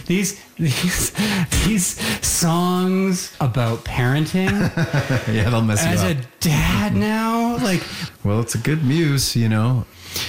these songs about parenting. Yeah, they'll mess you up. As a dad now, like, well, it's a good muse, you know.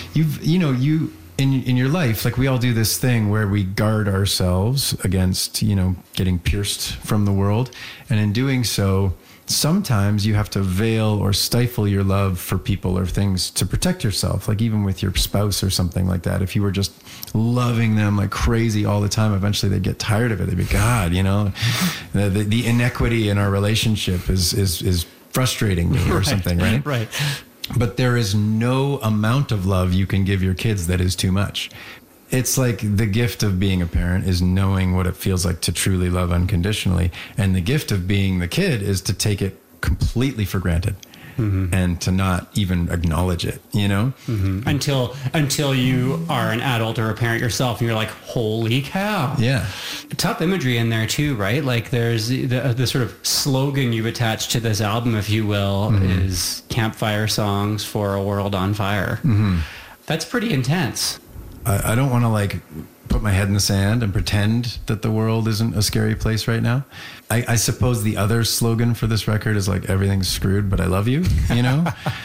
You in your life, like we all do this thing where we guard ourselves against, you know, getting pierced from the world, and in doing so, sometimes you have to veil or stifle your love for people or things to protect yourself. Like even with your spouse or something like that, if you were just loving them like crazy all the time, eventually they'd get tired of it. They'd be, God, you know, the inequity in our relationship is frustrating me or something, right? Right. But there is no amount of love you can give your kids that is too much. It's like the gift of being a parent is knowing what it feels like to truly love unconditionally. And the gift of being the kid is to take it completely for granted. Mm-hmm. And to not even acknowledge it, you know? Mm-hmm. Until you are an adult or a parent yourself and you're like, holy cow. Yeah. Tough imagery in there too, right? Like there's the sort of slogan you've attached to this album, if you will, mm-hmm. is campfire songs for a world on fire. Mm-hmm. That's pretty intense. I don't want to like put my head in the sand and pretend that the world isn't a scary place right now. I suppose the other slogan for this record is like, everything's screwed, but I love you, you know?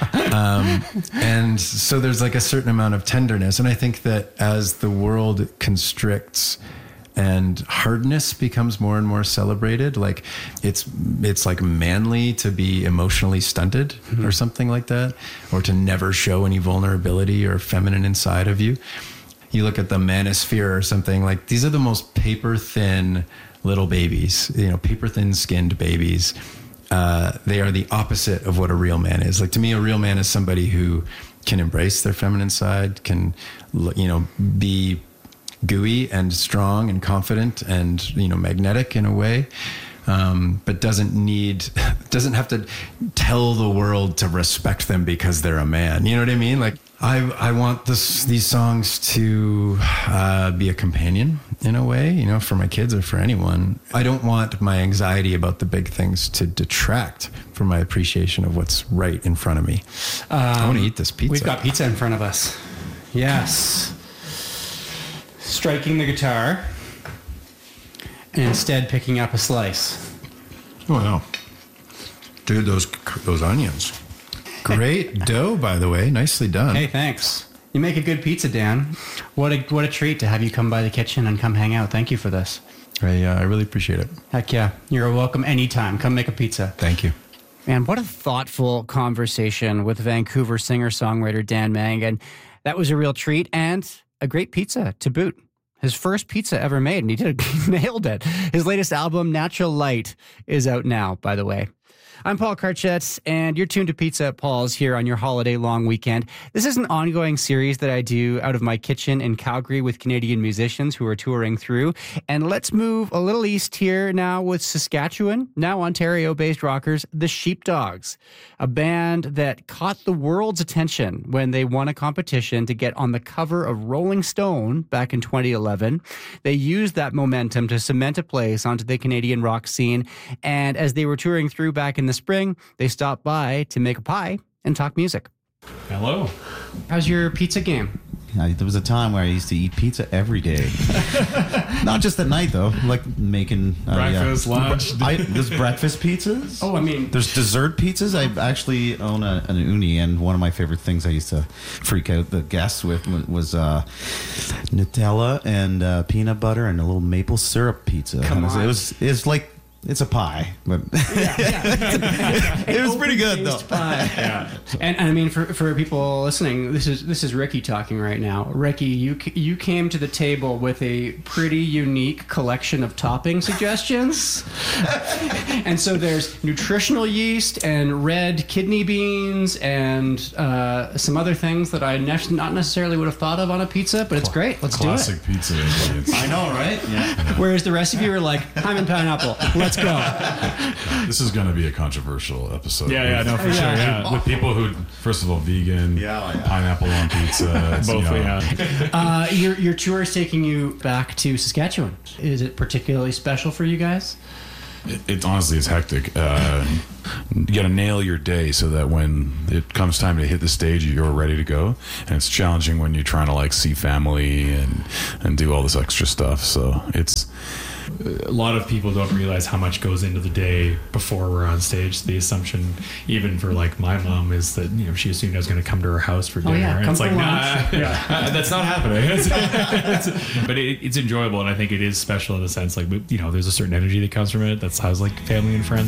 And so there's like a certain amount of tenderness. And I think that as the world constricts and hardness becomes more and more celebrated, like it's like manly to be emotionally stunted mm-hmm. or something like that, or to never show any vulnerability or feminine inside of you. You look at the manosphere or something, like these are the most paper thin little babies, you know, paper thin skinned babies. They are the opposite of what a real man is. Like to me, a real man is somebody who can embrace their feminine side, can, you know, be gooey and strong and confident and, you know, magnetic in a way. But doesn't have to tell the world to respect them because they're a man. You know what I mean? Like I want these songs to be a companion in a way, you know, for my kids or for anyone. I don't want my anxiety about the big things to detract from my appreciation of what's right in front of me. I want to eat this pizza. We've got pizza in front of us. Yes. Striking the guitar. And instead picking up a slice. Oh, no. Dude, those onions. Great dough, by the way. Nicely done. Hey, thanks. You make a good pizza, Dan. What a treat to have you come by the kitchen and come hang out. Thank you for this. I really appreciate it. Heck yeah. You're welcome anytime. Come make a pizza. Thank you. Man, what a thoughtful conversation with Vancouver singer-songwriter Dan Mangan. That was a real treat and a great pizza to boot. His first pizza ever made, and he nailed it. His latest album, Natural Light, is out now, by the way. I'm Paul Karchetz, and you're tuned to Pizza at Paul's here on your holiday long weekend. This is an ongoing series that I do out of my kitchen in Calgary with Canadian musicians who are touring through. And let's move a little east here now with Saskatchewan, now Ontario-based rockers, the Sheepdogs, a band that caught the world's attention when they won a competition to get on the cover of Rolling Stone back in 2011. They used that momentum to cement a place onto the Canadian rock scene, and as they were touring through back in the spring, they stopped by to make a pie and talk music. Hello. How's your pizza game? There was a time where I used to eat pizza every day. Not just at night, though. Like making... breakfast, lunch. There's breakfast pizzas. Oh, I mean... There's dessert pizzas. I actually own an uni, and one of my favorite things I used to freak out the guests with was Nutella and peanut butter and a little maple syrup pizza. Come on. It's like... It's a pie, but it was pretty good though. Pie. Yeah, and I mean for people listening, this is Ricky talking right now. Ricky, you came to the table with a pretty unique collection of topping suggestions, and so there's nutritional yeast and red kidney beans and some other things that I not necessarily would have thought of on a pizza, but it's great. Let's do it. Classic pizza ingredients. I know, right? Yeah. Whereas the rest of you are like, I'm in pineapple. Let's go. This is going to be a controversial episode. Yeah, no, for sure. Yeah. With people who, first of all, vegan, pineapple on pizza. Both, yeah. Your tour is taking you back to Saskatchewan. Is it particularly special for you guys? It's honestly, it's hectic. You got to nail your day so that when it comes time to hit the stage, you're ready to go. And it's challenging when you're trying to like see family and do all this extra stuff. So it's a lot of people don't realize how much goes into the day before we're on stage. The assumption, even for like my mom, is that she assumed I was going to come to her house for dinner, and it's like, nah, that's not happening. But it's enjoyable, and I think it is special in a sense. Like there's a certain energy that comes from it. That's how it's like family and friends.